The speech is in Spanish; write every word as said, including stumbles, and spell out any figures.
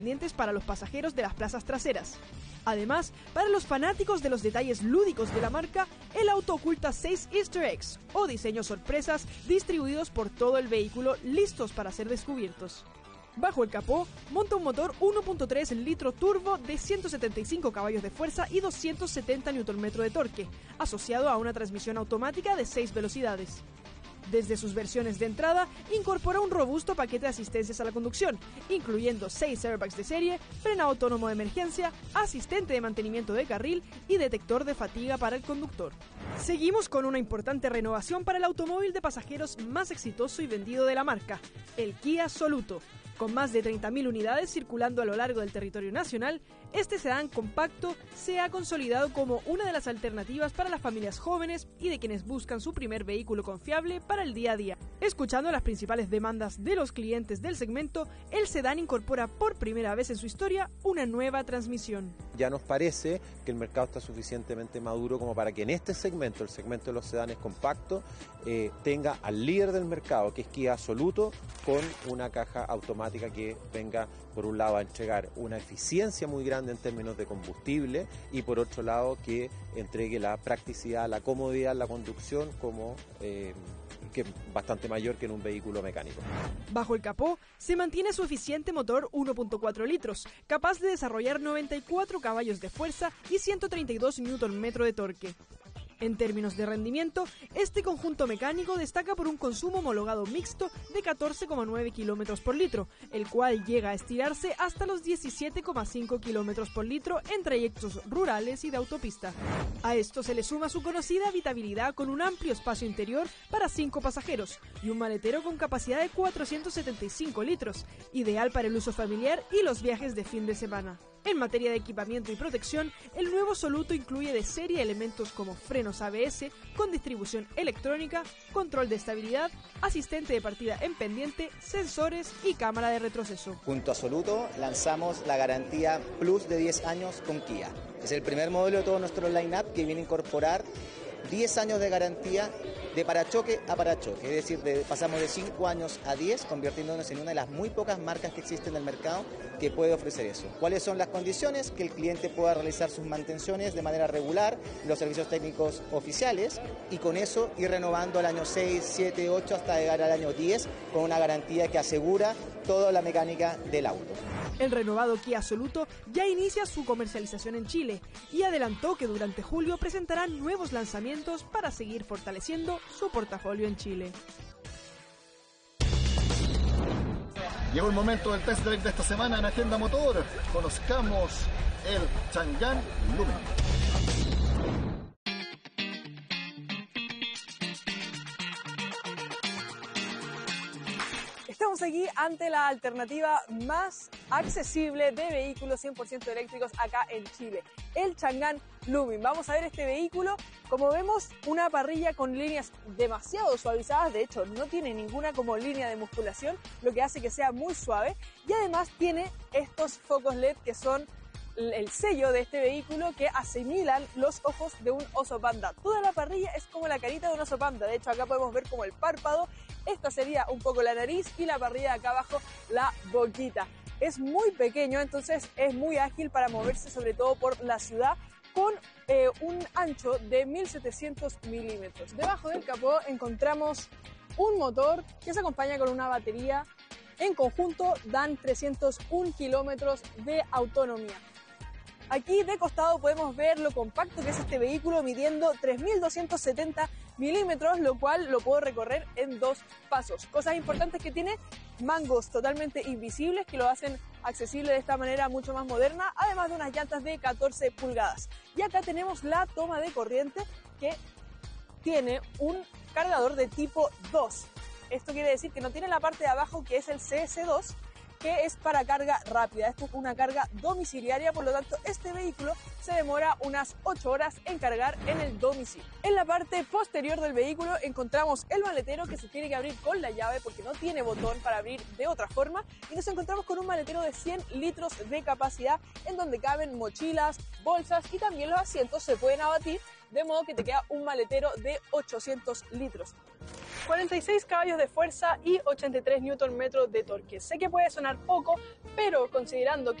para los pasajeros de las plazas traseras. Además, para los fanáticos de los detalles lúdicos de la marca, el auto oculta seis easter eggs o diseños sorpresas distribuidos por todo el vehículo listos para ser descubiertos. Bajo el capó, monta un motor uno punto tres litro turbo de ciento setenta y cinco caballos de fuerza y doscientos setenta newton metros de torque, asociado a una transmisión automática de seis velocidades. Desde sus versiones de entrada, incorpora un robusto paquete de asistencias a la conducción, incluyendo seis airbags de serie, freno autónomo de emergencia, asistente de mantenimiento de carril y detector de fatiga para el conductor. Seguimos con una importante renovación para el automóvil de pasajeros más exitoso y vendido de la marca, el Kia Soluto. Con más de treinta mil unidades circulando a lo largo del territorio nacional, este sedán compacto se ha consolidado como una de las alternativas para las familias jóvenes y de quienes buscan su primer vehículo confiable para el día a día. Escuchando las principales demandas de los clientes del segmento, el sedán incorpora por primera vez en su historia una nueva transmisión. Ya nos parece que el mercado está suficientemente maduro como para que en este segmento, el segmento de los sedanes compactos, eh, tenga al líder del mercado, que es Kia Soluto, con una caja automática que venga, por un lado, a entregar una eficiencia muy grande en términos de combustible y, por otro lado, que entregue la practicidad, la comodidad en la conducción como eh, que es bastante mayor que en un vehículo mecánico. Bajo el capó se mantiene su eficiente motor uno punto cuatro litros, capaz de desarrollar noventa y cuatro caballos de fuerza y ciento treinta y dos newton metros de torque. En términos de rendimiento, este conjunto mecánico destaca por un consumo homologado mixto de catorce coma nueve kilómetros por litro, el cual llega a estirarse hasta los diecisiete coma cinco kilómetros por litro en trayectos rurales y de autopista. A esto se le suma su conocida habitabilidad con un amplio espacio interior para cinco pasajeros y un maletero con capacidad de cuatrocientos setenta y cinco litros, ideal para el uso familiar y los viajes de fin de semana. En materia de equipamiento y protección, el nuevo Soluto incluye de serie elementos como frenos A B S con distribución electrónica, control de estabilidad, asistente de partida en pendiente, sensores y cámara de retroceso. Junto a Soluto lanzamos la garantía Plus de diez años con Kia. Es el primer modelo de todo nuestro line-up que viene a incorporar diez años de garantía de parachoque a parachoque, es decir, de, pasamos de cinco años a diez, convirtiéndonos en una de las muy pocas marcas que existen en el mercado que puede ofrecer eso. ¿Cuáles son las condiciones? Que el cliente pueda realizar sus mantenciones de manera regular, los servicios técnicos oficiales, y con eso ir renovando al año seis, siete, ocho hasta llegar al año diez con una garantía que asegura toda la mecánica del auto. El renovado Kia Soluto ya inicia su comercialización en Chile y adelantó que durante julio presentarán nuevos lanzamientos para seguir fortaleciendo su portafolio en Chile. Llegó el momento del test drive de esta semana en Agenda Motor. Conozcamos el Chang'an Lumen. Estamos aquí ante la alternativa más accesible de vehículos cien por ciento eléctricos acá en Chile, el Chang'an Lumen. Vamos a ver este vehículo. Como vemos, una parrilla con líneas demasiado suavizadas, de hecho no tiene ninguna como línea de musculación, lo que hace que sea muy suave, y además tiene estos focos L E D que son el sello de este vehículo, que asimilan los ojos de un oso panda. Toda la parrilla es como la carita de un oso panda, de hecho acá podemos ver como el párpado, esta sería un poco la nariz y la parrilla de acá abajo la boquita. Es muy pequeño, entonces es muy ágil para moverse sobre todo por la ciudad, con eh, un ancho de mil setecientos milímetros. Debajo del capó encontramos un motor que se acompaña con una batería. En conjunto dan trescientos un kilómetros de autonomía. Aquí de costado podemos ver lo compacto que es este vehículo, midiendo tres mil doscientos setenta milímetros, lo cual lo puedo recorrer en dos pasos. Cosas importantes que tiene: mangos totalmente invisibles que lo hacen accesible de esta manera mucho más moderna, además de unas llantas de catorce pulgadas. Y acá tenemos la toma de corriente, que tiene un cargador de tipo dos. Esto quiere decir que no tiene la parte de abajo, que es el C S dos, que es para carga rápida. Esto es una carga domiciliaria, por lo tanto este vehículo se demora unas ocho horas en cargar en el domicilio. En la parte posterior del vehículo encontramos el maletero, que se tiene que abrir con la llave porque no tiene botón para abrir de otra forma, y nos encontramos con un maletero de cien litros de capacidad, en donde caben mochilas, bolsas, y también los asientos se pueden abatir, de modo que te queda un maletero de ochocientos litros. cuarenta y seis caballos de fuerza y ochenta y tres newton metros de torque. Sé que puede sonar poco, pero considerando que